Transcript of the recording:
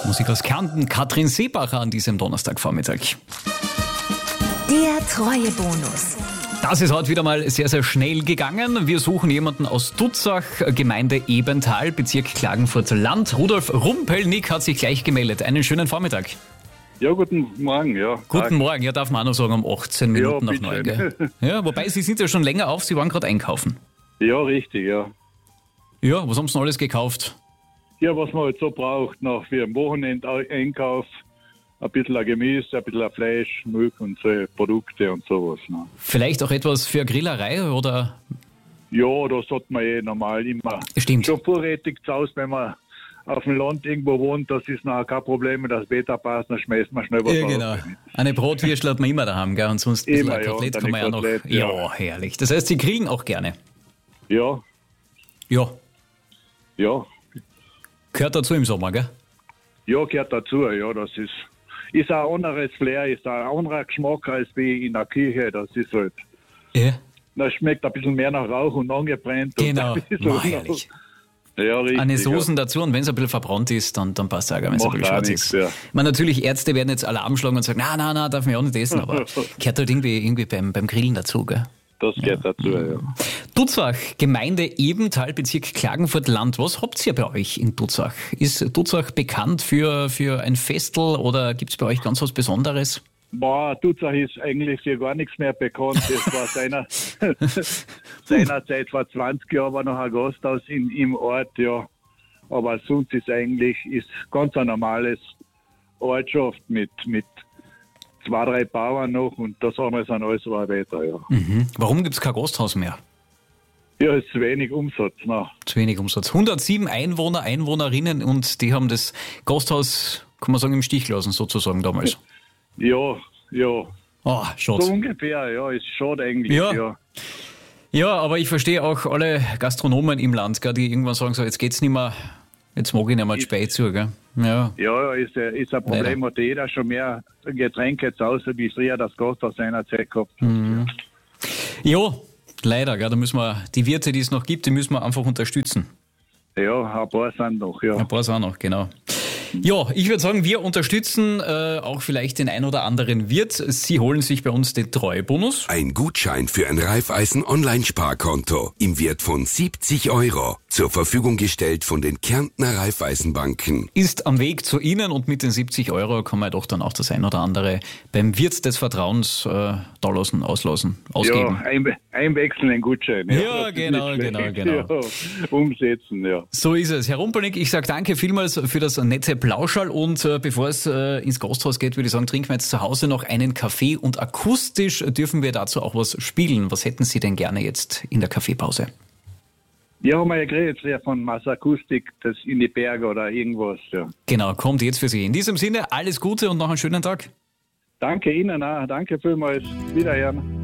Musik aus Kärnten, Katrin Seebacher an diesem Donnerstagvormittag. Der Treuebonus. Das ist heute wieder mal sehr, sehr schnell gegangen. Wir suchen jemanden aus Dutzach, Gemeinde Ebenthal, Bezirk Klagenfurt-Land. Rudolf Rumpelnick hat sich gleich gemeldet. Einen schönen Vormittag. Ja, guten Morgen, ja. Guten Morgen, ja, darf man auch noch sagen, um 18 Minuten nach 9. Gell? Ja, wobei, Sie sind ja schon länger auf, Sie waren gerade einkaufen. Ja, richtig, ja. Ja, was haben Sie denn alles gekauft? Ja, was man halt so braucht, noch für einen Wochenendeinkauf. Ein bisschen Gemüse, ein bisschen Fleisch, Milch und so Produkte und sowas. Ne? Vielleicht auch etwas für eine Grillerei, oder? Ja, da sollte man normal immer Stimmt. schon vorrätig zu Hause, wenn man auf dem Land irgendwo wohnt, das ist noch kein Problem, wenn das Wetter passt, dann schmeißt man schnell was Ja, genau. auf. Eine Brotwürstel hat man immer daheim, gell? Und sonst ein bisschen Immer, ein ja, Kotelett und kann man ja ein noch. Kotelett, Ja, ja. herrlich. Das heißt, Sie grillen auch gerne. Ja, Ja, ja. gehört dazu im Sommer, gell? Ja, gehört dazu, ja, das ist ein anderes Flair, ist ein anderer Geschmack als wie in der Küche, das ist halt, Ja. das schmeckt ein bisschen mehr nach Rauch und angebrannt. Genau. Und ein bisschen Boah, herrlich. Ja, richtig. Eine Soßen dazu und wenn es ein bisschen verbrannt ist, dann passt es auch, wenn es ein Macht bisschen auch schwarz nichts, ist. ja. Ich meine, natürlich, Ärzte werden jetzt Alarm schlagen und sagen, na, darf man ja auch nicht essen, aber gehört halt irgendwie beim Grillen dazu, gell? Das gehört dazu, ja. Dutzach, Gemeinde Ebenthal, Bezirk Klagenfurt-Land. Was habt ihr bei euch in Dutzach? Ist Dutzach bekannt für ein Festel oder gibt es bei euch ganz was Besonderes? Boah, Dutzach ist eigentlich für gar nichts mehr bekannt. Das war seinerzeit vor 20 Jahren war noch ein Gasthaus im Ort, ja. Aber sonst ist ganz ein normales Ortschaft mit 2, 3 Bauern noch und das haben sind alles Arbeiter, ja. Warum gibt es kein Gasthaus mehr? Ja, ist zu wenig Umsatz, ne? Zu wenig Umsatz. 107 Einwohner, Einwohnerinnen und die haben das Gasthaus, kann man sagen, im Stich gelassen sozusagen damals. Ja. Oh, schade. So ungefähr, ja, ist schade eigentlich, Ja. ja. Ja, aber ich verstehe auch alle Gastronomen im Land, gell, die irgendwann sagen, so, jetzt geht's nicht mehr, jetzt mag ich nicht mehr die Spei zu, gell? Ja. Ja, ist ein Problem, hat jeder schon mehr Getränke zu Hause, wie früher das Gasthaus seinerzeit gehabt hat. Ja, leider, gell, da müssen wir, die Wirte, die es noch gibt, die müssen wir einfach unterstützen. Ja, ein paar sind noch, ja. Ein paar sind noch, genau. Ja, ich würde sagen, wir unterstützen auch vielleicht den ein oder anderen Wirt. Sie holen sich bei uns den Treuebonus. Ein Gutschein für ein Raiffeisen-Online-Sparkonto im Wert von 70 €. Zur Verfügung gestellt von den Kärntner Raiffeisenbanken. Ist am Weg zu Ihnen und mit den 70 € kann man doch dann auch das ein oder andere beim Wirt des Vertrauens ausgeben. Ja, einwechseln einen Gutschein. Ja, das ist genau, nicht genau, schlecht. genau. Ja, umsetzen, ja. So ist es. Herr Rumpelnick, ich sage danke vielmals für das nette Plauschall und bevor es ins Gasthaus geht, würde ich sagen, trinken wir jetzt zu Hause noch einen Kaffee und akustisch dürfen wir dazu auch was spielen. Was hätten Sie denn gerne jetzt in der Kaffeepause? Ja, haben wir ja geredet ja, von Massakustik, das in die Berge oder irgendwas, ja. Genau, kommt jetzt für Sie. In diesem Sinne, alles Gute und noch einen schönen Tag. Danke Ihnen auch, danke vielmals. Wiederhören.